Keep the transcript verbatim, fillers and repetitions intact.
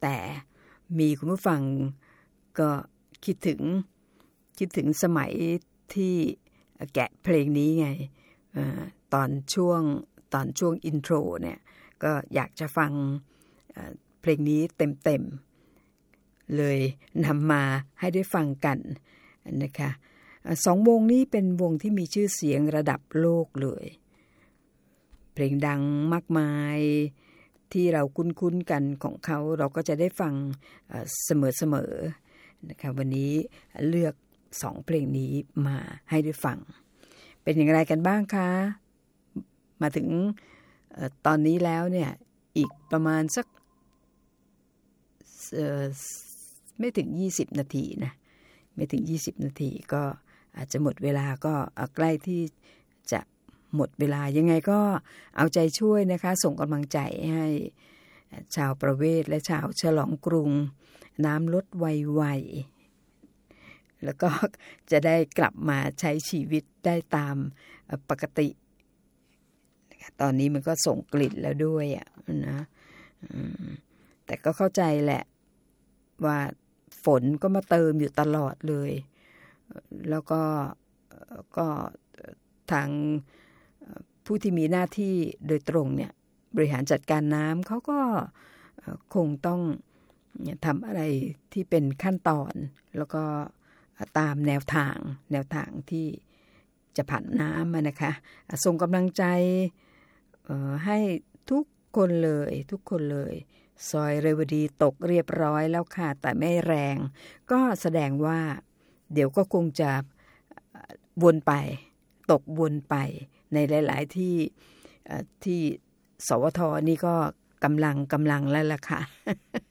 แต่มีคุณผู้ฟังก็คิดถึงคิดถึงสมัยที่แกะเพลงนี้ไงอตอนช่วงตอนช่วงอินโทรเนี่ยก็อยากจะฟังเพลงนี้เต็มๆเลยนำมาให้ได้ฟังกันนะคะสองวงนี้เป็นวงที่มีชื่อเสียงระดับโลกเลยเพลงดังมากมายที่เราคุ้นๆกันของเขาเราก็จะได้ฟังเสมอๆนะคะวันนี้เลือกสองเพลงนี้มาให้ได้ฟังเป็นอย่างไรกันบ้างคะมาถึงตอนนี้แล้วเนี่ยอีกประมาณสักไม่ถึงยี่สิบนาทีนะไม่ถึงยี่สิบนาทีก็อาจจะหมดเวลาก็ใกล้ที่จะหมดเวลายังไงก็เอาใจช่วยนะคะส่งกำลังใจให้ชาวประเวศและชาวฉลองกรุงน้ำลดไวๆแล้วก็จะได้กลับมาใช้ชีวิตได้ตามปกติตอนนี้มันก็ส่งกลิ่นแล้วด้วยอ่ะนะแต่ก็เข้าใจแหละว่าฝนก็มาเติมอยู่ตลอดเลยแล้วก็ก็ทางผู้ที่มีหน้าที่โดยตรงเนี่ยบริหารจัดการน้ำเขาก็คงต้องทำอะไรที่เป็นขั้นตอนแล้วก็ตามแนวทางแนวทางที่จะผ่านน้ำนะคะส่งกำลังใจให้ทุกคนเลยทุกคนเลยซอยเรวดีตกเรียบร้อยแล้วค่ะแต่ไม่แรงก็แสดงว่าเดี๋ยวก็คงจะวนไปตกวนไปในหลายๆที่ที่สวทนี่ก็กำลังกำลังแล้วล่ะค่ะ